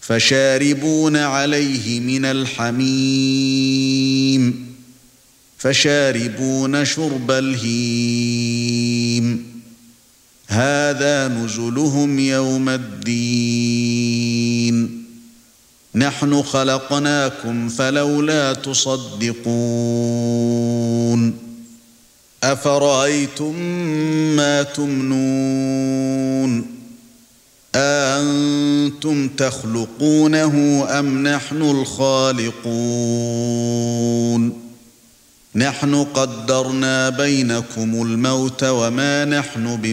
فشاربون عليه من الحميم فشاربون شرب الهيم هذا نزلهم يوم الدين نحن خلقناكم فلولا تصدقون أفرأيتم ما تمنون أأنتم تخلقونه أم نحن الخالقون نحن قدرنا بينكم الموت وما نحن